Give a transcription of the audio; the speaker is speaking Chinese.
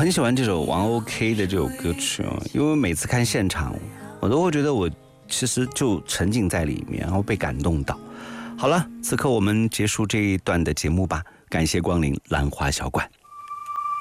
很喜欢这首王 OK 的这首歌曲哦，因为每次看现场，我都会觉得我其实就沉浸在里面，然后被感动到。好了，此刻我们结束这一段的节目吧，感谢光临兰花小馆。